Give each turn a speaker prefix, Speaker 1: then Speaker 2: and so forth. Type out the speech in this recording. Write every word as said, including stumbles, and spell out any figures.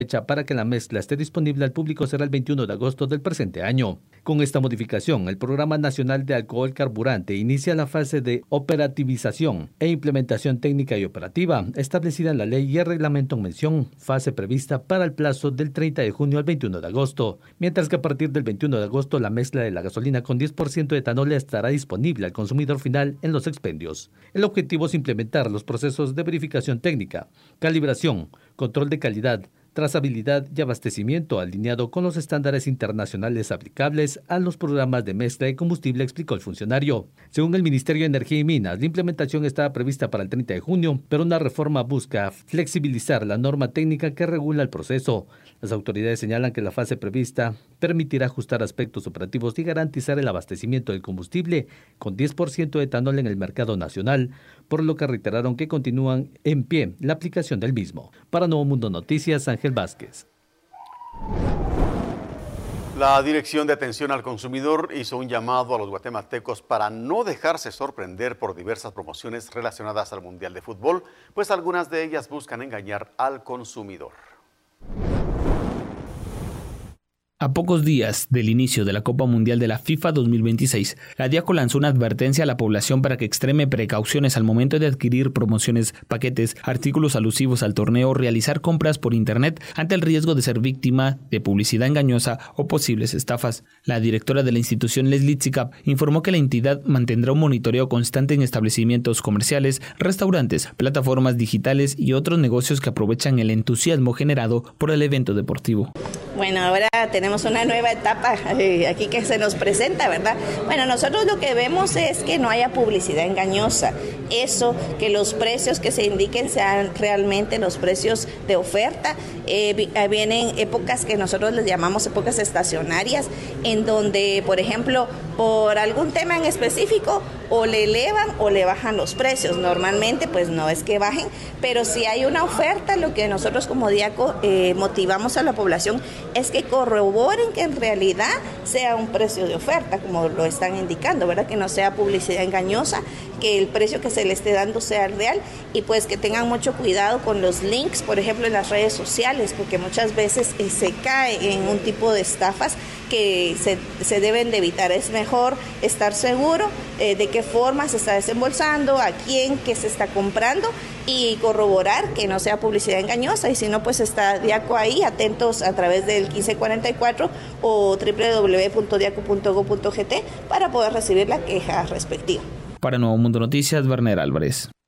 Speaker 1: fecha para que la mezcla esté disponible al público será el veintiuno de agosto del presente año. Con esta modificación, el Programa Nacional de Alcohol Carburante inicia la fase de operativización e implementación técnica y operativa establecida en la ley y el reglamento en mención, fase prevista para el plazo del treinta de junio al veintiuno de agosto, mientras que a partir del veintiuno de agosto la mezcla de la gasolina con diez por ciento de etanol estará disponible al consumidor final en los expendios. El objetivo es implementar los procesos de verificación técnica, calibración, control de calidad, trazabilidad y abastecimiento alineado con los estándares internacionales aplicables a los programas de mezcla de combustible, explicó el funcionario. Según el Ministerio de Energía y Minas, la implementación estaba prevista para el treinta de junio, pero una reforma busca flexibilizar la norma técnica que regula el proceso. Las autoridades señalan que la fase prevista permitirá ajustar aspectos operativos y garantizar el abastecimiento del combustible con diez por ciento de etanol en el mercado nacional, por lo que reiteraron que continúan en pie la aplicación del mismo. Para Nuevo Mundo Noticias, Ángel Vázquez.
Speaker 2: La Dirección de Atención al Consumidor hizo un llamado a los guatemaltecos para no dejarse sorprender por diversas promociones relacionadas al Mundial de Fútbol, pues algunas de ellas buscan engañar al consumidor.
Speaker 3: A pocos días del inicio de la Copa Mundial de la FIFA dos mil veintiséis, la Diaco lanzó una advertencia a la población para que extreme precauciones al momento de adquirir promociones, paquetes, artículos alusivos al torneo o realizar compras por internet ante el riesgo de ser víctima de publicidad engañosa o posibles estafas. La directora de la institución, Leslie Tzikap, informó que la entidad mantendrá un monitoreo constante en establecimientos comerciales, restaurantes, plataformas digitales y otros negocios que aprovechan el entusiasmo generado por el evento deportivo.
Speaker 4: Bueno, ahora tenemos una nueva etapa eh, aquí que se nos presenta, ¿verdad? Bueno, nosotros lo que vemos es que no haya publicidad engañosa. Eso, que los precios que se indiquen sean realmente los precios de oferta. Eh, vienen épocas que nosotros les llamamos épocas estacionarias, en donde, por ejemplo, por algún tema en específico, o le elevan o le bajan los precios. Normalmente, pues no es que bajen, pero si hay una oferta, lo que nosotros como Diaco eh, motivamos a la población es que corroboren que en realidad sea un precio de oferta, como lo están indicando, ¿verdad? Que no sea publicidad engañosa, que el precio que se le esté dando sea real y pues que tengan mucho cuidado con los links, por ejemplo, en las redes sociales, porque muchas veces eh, se cae en un tipo de estafas que se, se deben de evitar. Es mejor estar seguro eh, de qué forma se está desembolsando, a quién, qué se está comprando y corroborar que no sea publicidad engañosa, y si no, pues está Diaco ahí, atentos a través del quince cuarenta y cuatro o doble u doble u doble u punto diaco punto gob punto gt para poder recibir la queja respectiva.
Speaker 3: Para Nuevo Mundo Noticias, Werner Álvarez.